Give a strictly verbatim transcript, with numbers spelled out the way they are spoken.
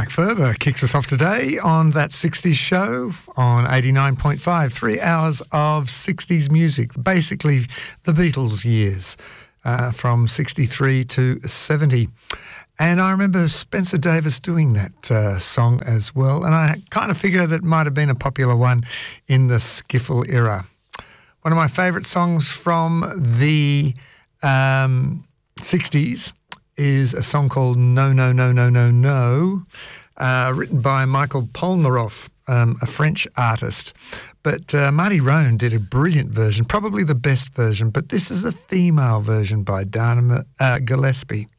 Mike Ferber kicks us off today on That sixties Show on eighty-nine point five. Three hours of sixties music, basically the Beatles years, uh, from sixty-three to seventy. And I remember Spencer Davis doing that uh, song as well, and I kind of figure that might have been a popular one in the skiffle era. One of my favourite songs from the um, sixties is a song called No, No, No, No, No, No, uh, written by Michael Polnareff, um, a French artist. But uh, Marty Roan did a brilliant version, probably the best version, but this is a female version by Dana uh, Gillespie.